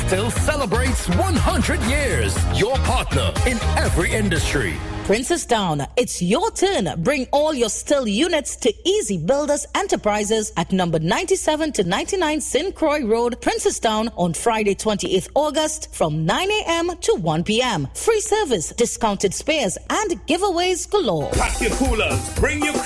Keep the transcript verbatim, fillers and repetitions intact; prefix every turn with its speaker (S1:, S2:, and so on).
S1: Still celebrates one hundred years. Your partner in every industry.
S2: Princestown, it's your turn. Bring all your Still units to Easy Builders Enterprises at number ninety-seven to ninety-nine Saint Croix Road, Princestown on Friday, twenty-eighth August from nine a.m. to one p.m. Free service, discounted spares, and giveaways galore.
S3: Pack your coolers, bring your